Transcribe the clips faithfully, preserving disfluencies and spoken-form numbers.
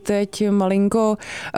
Teď malinko,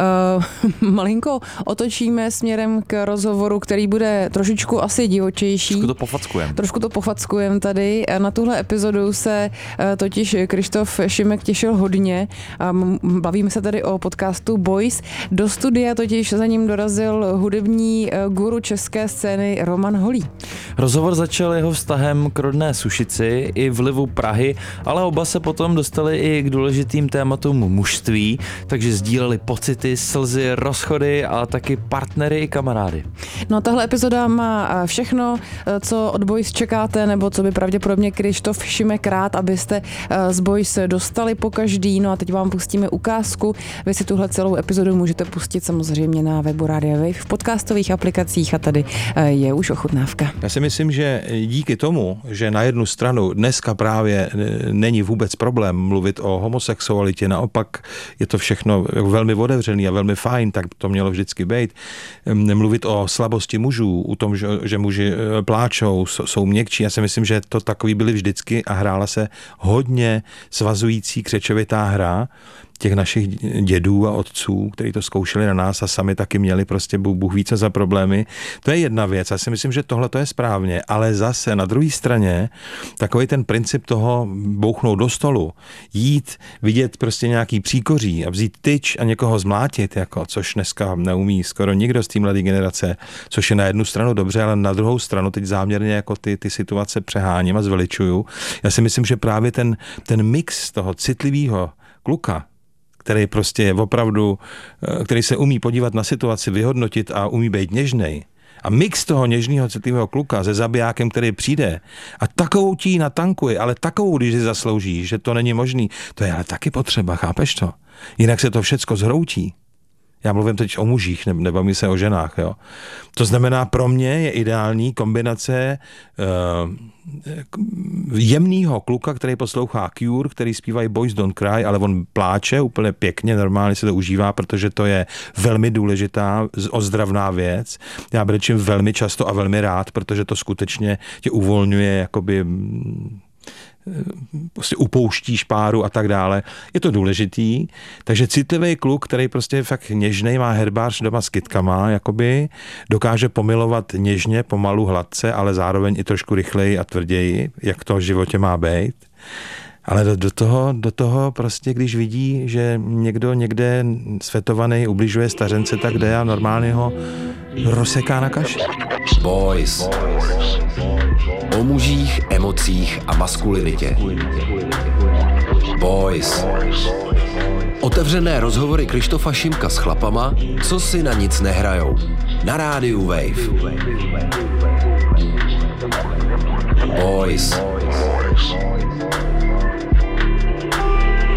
uh, malinko otočíme směrem k rozhovoru, který bude trošičku asi divočejší. Trošku to pofackujem. Trošku to pofackujem tady. Na tuhle epizodu se uh, totiž Krištof Šimek těšil hodně. Um, bavíme se tady o podcastu Boys. Do studia totiž za ním dorazil hudební uh, guru české scény Roman Holý. Rozhovor začal jeho vztahem k rodné Sušici i vlivu Prahy, ale oba se potom dostali i k důležitým tématům mužství, takže sdíleli pocity, slzy, rozchody a taky partnery i kamarády. No tahle epizoda má všechno, co od Boys čekáte, nebo co by pravděpodobně Krištof Šimek rád, abyste z Boys dostali po každý. No a teď vám pustíme ukázku. Vy si tuhle celou epizodu můžete pustit samozřejmě na webu Rádia Wave, v podcastových aplikacích a tady je už ochutnávka. Já si myslím, že díky tomu, že na jednu stranu dneska právě není vůbec problém mluvit o homosexualitě, naopak je to všechno velmi otevřený a velmi fajn, tak to mělo vždycky být. Mluvit o slabosti mužů, o tom, že, že muži pláčou, jsou měkčí. Já si myslím, že to takový byly vždycky a hrála se hodně svazující křečovitá hra těch našich dědů a otců, kteří to zkoušeli na nás a sami taky měli prostě Bůh ví co za problémy. To je jedna věc. Já si myslím, že tohle to je správně, ale zase na druhé straně takový ten princip toho bouchnout do stolu, jít, vidět prostě nějaký příkoří a vzít tyč a někoho zmlátit, jako, což dneska neumí skoro nikdo z té mladé generace, což je na jednu stranu dobře, ale na druhou stranu teď záměrně jako ty, ty situace přeháním a zveličuju. Já si myslím, že právě ten, ten mix toho citlivého kluka, který prostě je opravdu, který se umí podívat na situaci, vyhodnotit a umí být něžnej. A mix toho něžného citlivého kluka se zabijákem, který přijde a takovou tí natankuje, ale takovou, když si zaslouží, že to není možný, to je ale taky potřeba, chápeš to? Jinak se to všecko zhroutí. Já mluvím teď o mužích, ne, nebavím se o ženách. Jo. To znamená, pro mě je ideální kombinace uh, jemného kluka, který poslouchá Cure, který zpívají Boys Don't Cry, ale on pláče úplně pěkně, normálně se to užívá, protože to je velmi důležitá, ozdravná věc. Já brečím velmi často a velmi rád, protože to skutečně tě uvolňuje, jakoby prostě upouštíš páru a tak dále. Je to důležitý. Takže citlivý kluk, který prostě je fakt něžnej, má herbář doma s kytkama, jakoby, dokáže pomilovat něžně, pomalu, hladce, ale zároveň i trošku rychleji a tvrději, jak to v životě má být. Ale do, do, toho, do toho prostě, když vidí, že někdo někde svetovaný ubližuje stařence, tak jde a normálně ho rozseká na kaši. Boys. O mužích, emocích a maskulinitě. Boys. Otevřené rozhovory Krištofa Šimka s chlapama, co si na nic nehrajou. Na rádiu Wave. Boys.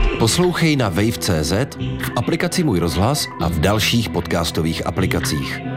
Poslouchej na wave tečka cé zet, v aplikaci Můj rozhlas a v dalších podcastových aplikacích.